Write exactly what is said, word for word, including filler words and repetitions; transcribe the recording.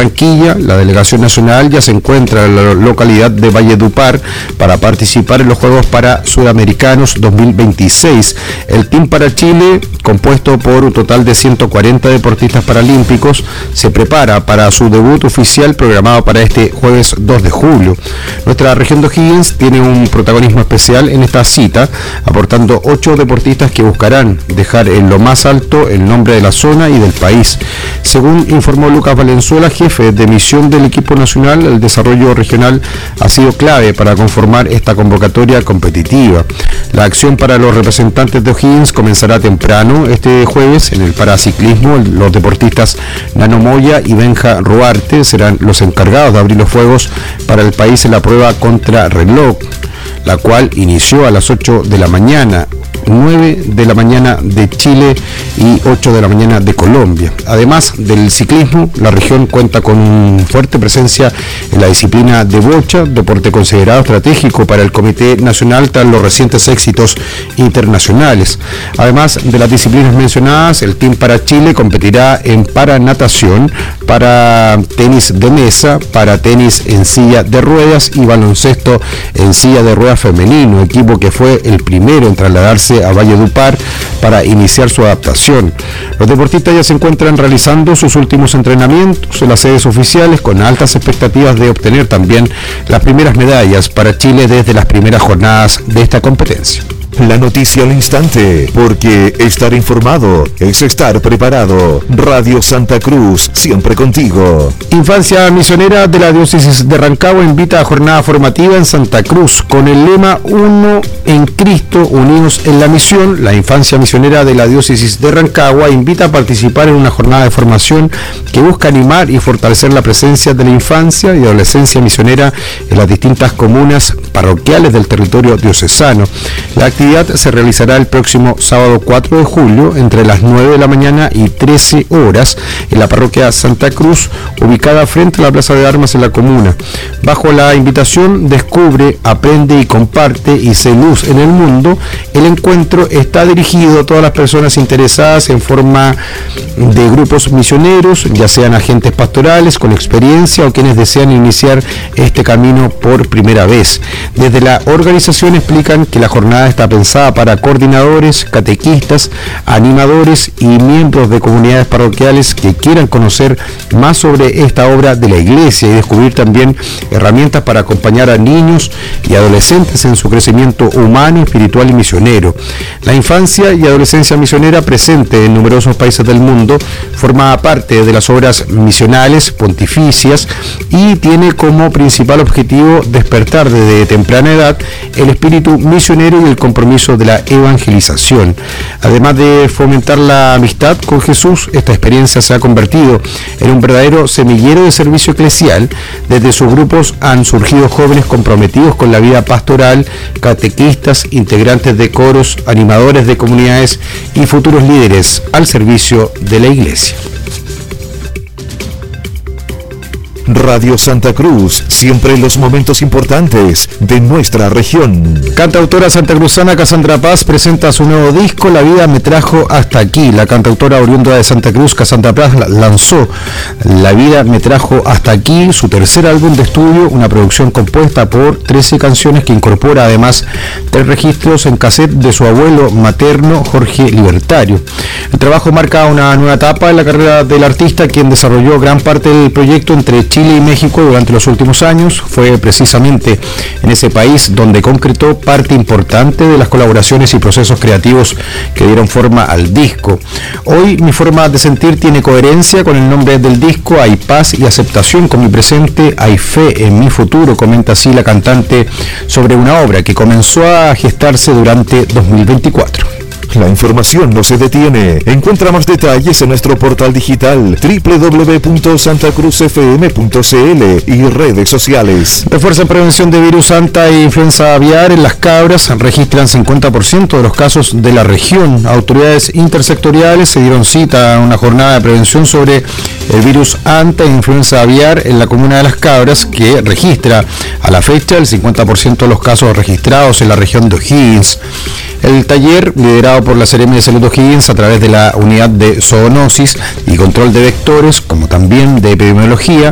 Barranquilla, la delegación nacional ya se encuentra en la localidad de Valledupar para participar en los Juegos para Sudamericanos dos mil veintiséis. El Team para Chile, compuesto por un total de ciento cuarenta deportistas paralímpicos, se prepara para su debut oficial programado para este jueves dos de julio. Nuestra región de O'Higgins tiene un protagonismo especial en esta cita, aportando ocho deportistas que buscarán dejar en lo más alto el nombre de la zona y del país. Según informó Lucas Valenzuela, jefe de misión del equipo nacional, el desarrollo regional ha sido clave para conformar esta convocatoria competitiva. La acción para los representantes de O'Higgins comenzará temprano este jueves en el paraciclismo. Los deportistas Nano Moya y Benja Ruarte serán los encargados de abrir los fuegos para el país en la prueba contra reloj, la cual inició a las ocho de la mañana, nueve de la mañana de Chile y ocho de la mañana de Colombia. Además del ciclismo, la región cuenta con fuerte presencia en la disciplina de bocha, deporte considerado estratégico para el Comité Nacional tras los recientes éxitos internacionales. Además de las disciplinas mencionadas, el Team para Chile competirá en paranatación, para tenis de mesa, para tenis en silla de ruedas y baloncesto en silla de ruedas femenino, equipo que fue el primero en trasladarse a Valledupar para iniciar su adaptación. Los deportistas ya se encuentran realizando sus últimos entrenamientos en las sedes oficiales con altas expectativas de obtener también las primeras medallas para Chile desde las primeras jornadas de esta competencia. La noticia al instante, porque estar informado es estar preparado. Radio Santa Cruz, siempre contigo. Infancia Misionera de la Diócesis de Rancagua invita a jornada formativa en Santa Cruz con el lema Uno en Cristo, unidos en la misión. La Infancia Misionera de la Diócesis de Rancagua invita a participar en una jornada de formación que busca animar y fortalecer la presencia de la infancia y adolescencia misionera en las distintas comunas parroquiales del territorio diocesano. La actividad se realizará el próximo sábado cuatro de julio entre las nueve de la mañana y trece horas en la parroquia Santa Cruz, ubicada frente a la Plaza de Armas en la comuna. Bajo la invitación Descubre, Aprende y Comparte y Sé Luz en el Mundo, el encuentro está dirigido a todas las personas interesadas en forma de grupos misioneros, ya sean agentes pastorales con experiencia o quienes desean iniciar este camino por primera vez. Desde la organización explican que la jornada está pensada para coordinadores, catequistas, animadores y miembros de comunidades parroquiales que quieran conocer más sobre esta obra de la Iglesia y descubrir también herramientas para acompañar a niños y adolescentes en su crecimiento humano, espiritual y misionero. La infancia y adolescencia misionera, presente en numerosos países del mundo, forma parte de las obras misionales pontificias y tiene como principal objetivo despertar desde temprana edad el espíritu misionero y el compromiso de la evangelización. Además de fomentar la amistad con Jesús, esta experiencia se ha convertido en un verdadero semillero de servicio eclesial. Desde sus grupos han surgido jóvenes comprometidos con la vida pastoral, catequistas, integrantes de coros, animadores de comunidades y futuros líderes al servicio de la Iglesia. Radio Santa Cruz, siempre en los momentos importantes de nuestra región. Cantautora santacruzana Cassandra Paz presenta su nuevo disco La Vida Me Trajo Hasta Aquí. La cantautora oriunda de Santa Cruz, Cassandra Paz, lanzó La Vida Me Trajo Hasta Aquí, su tercer álbum de estudio, una producción compuesta por trece canciones que incorpora además tres registros en cassette de su abuelo materno, Jorge Libertario. El trabajo marca una nueva etapa en la carrera del artista, quien desarrolló gran parte del proyecto entre Chile y México durante los últimos años. Fue precisamente en ese país donde concretó parte importante de las colaboraciones y procesos creativos que dieron forma al disco. Hoy mi forma de sentir tiene coherencia con el nombre del disco. Hay paz y aceptación con mi presente, hay fe en mi futuro, comenta así la cantante sobre una obra que comenzó a gestarse durante dos mil veinticuatro. La información no se detiene. Encuentra más detalles en nuestro portal digital doble u doble u doble u punto santa cruz f m punto c l y redes sociales. Refuerzan prevención de virus Anta e influenza aviar en las cabras. Registran cincuenta por ciento de los casos de la región. Autoridades intersectoriales se dieron cita a una jornada de prevención sobre el virus Anta e influenza aviar en la comuna de Las Cabras, que registra a la fecha el cincuenta por ciento de los casos registrados en la región de O'Higgins. El taller, liderado por la Seremi de Salud O'Higgins a través de la unidad de zoonosis y control de vectores, como también de epidemiología,